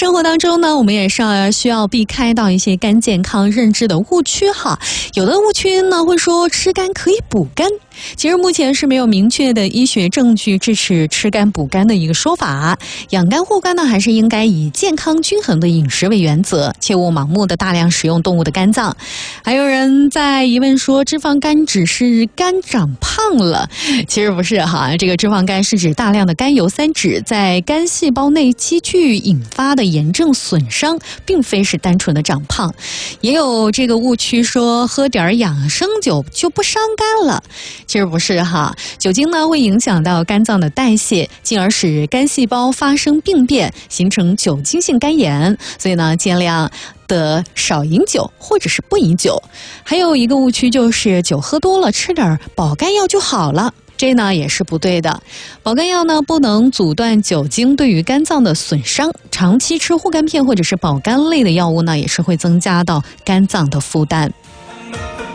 生活当中呢，我们也是需要避开到一些肝健康认知的误区哈。有的误区呢会说吃肝可以补肝，其实目前是没有明确的医学证据支持吃肝补肝的一个说法。养肝护肝呢，还是应该以健康均衡的饮食为原则，切勿盲目的大量使用动物的肝脏。还有人在疑问说，脂肪肝只是肝长胖了，其实不是哈。这个脂肪肝是指大量的甘油三酯在肝细胞内积聚引发的炎症损伤，并非是单纯的长胖。也有这个误区说喝点养生酒就不伤肝了，其实不是哈。酒精呢会影响到肝脏的代谢，进而使肝细胞发生病变，形成酒精性肝炎。所以呢，尽量的少饮酒或者是不饮酒。还有一个误区就是酒喝多了吃点保肝药就好了，这呢也是不对的。保肝药呢不能阻断酒精对于肝脏的损伤，长期吃护肝片或者是保肝类的药物呢，也是会增加到肝脏的负担。